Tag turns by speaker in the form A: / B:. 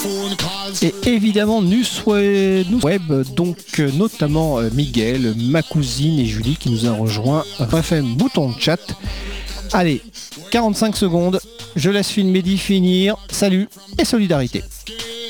A: Et évidemment, News Web, donc notamment Miguel, ma cousine et Julie qui nous a rejoint. FM bouton de chat. Allez, 45 secondes, je laisse Mehdi finir. Salut et solidarité.